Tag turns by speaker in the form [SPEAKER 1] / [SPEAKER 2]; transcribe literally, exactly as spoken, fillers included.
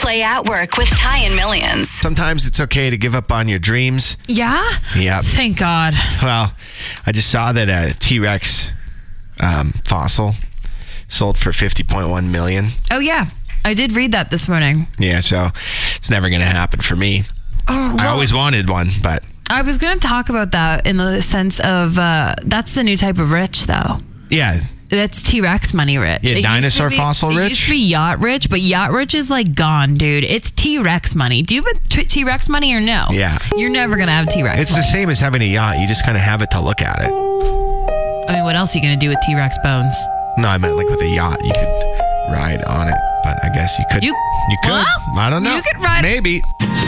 [SPEAKER 1] Play at Work with Ty and Millions.
[SPEAKER 2] Sometimes it's okay to give up on your dreams.
[SPEAKER 3] Yeah?
[SPEAKER 2] Yep.
[SPEAKER 3] Thank God.
[SPEAKER 2] Well, I just saw that a T-Rex um, fossil sold for fifty point one million dollars.
[SPEAKER 3] Oh, yeah. I did read that this morning.
[SPEAKER 2] Yeah, so it's never going to happen for me.
[SPEAKER 3] Oh,
[SPEAKER 2] I
[SPEAKER 3] well,
[SPEAKER 2] always wanted one, but...
[SPEAKER 3] I was going to talk about that in the sense of uh, that's the new type of rich, though.
[SPEAKER 2] Yeah.
[SPEAKER 3] That's T-Rex money rich.
[SPEAKER 2] Yeah,
[SPEAKER 3] It used
[SPEAKER 2] dinosaur
[SPEAKER 3] to be-
[SPEAKER 2] fossil
[SPEAKER 3] It
[SPEAKER 2] rich?
[SPEAKER 3] used to be yacht rich, but yacht rich is like gone, dude. It's T-Rex money. Do you have a t- T-Rex money or no?
[SPEAKER 2] Yeah.
[SPEAKER 3] You're never going to have T-Rex
[SPEAKER 2] It's
[SPEAKER 3] money.
[SPEAKER 2] the same as having a yacht. You just kind of have it to look at it.
[SPEAKER 3] I mean, what else are you going to do with T-Rex bones?
[SPEAKER 2] No, I meant like with a yacht, you could ride on it, but I guess you could.
[SPEAKER 3] You-
[SPEAKER 2] you could.
[SPEAKER 3] Well,
[SPEAKER 2] I don't know.
[SPEAKER 3] you could ride-
[SPEAKER 2] Maybe.